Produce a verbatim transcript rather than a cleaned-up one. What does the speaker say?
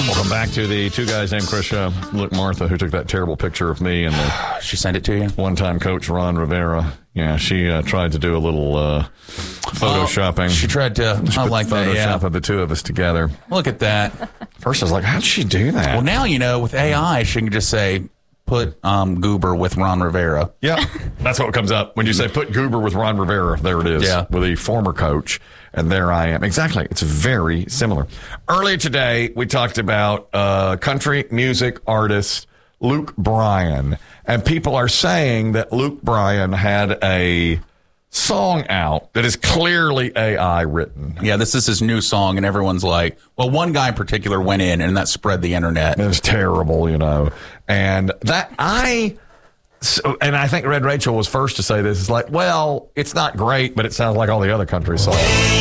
Welcome back to the two guys named Chris uh, Look Martha, who took that terrible picture of me and the She sent it to you? one-time coach Ron Rivera. Yeah, she uh, tried to do a little uh, photoshopping. Oh, she tried to. She I put like that. Photoshop Yeah. of the two of us together. Look at that. First, I was like, how'd she do that? Well, now you know with A I, she can just say, "Put um, Goober with Ron Rivera." Yeah, that's what comes up when you say put Goober with Ron Rivera. There it is. Yeah. With a former coach, and there I am. Exactly. It's very similar. Earlier today, we talked about uh, country music artist Luke Bryan, and people are saying that Luke Bryan had a song out that is clearly A I written. Yeah, this is his new song, and everyone's like, well, one guy in particular went in, and that spread the internet. It's terrible, you know. And that I, so, and I think Red Rachel was first to say this. It's like, well, it's not great, but it sounds like all the other country songs.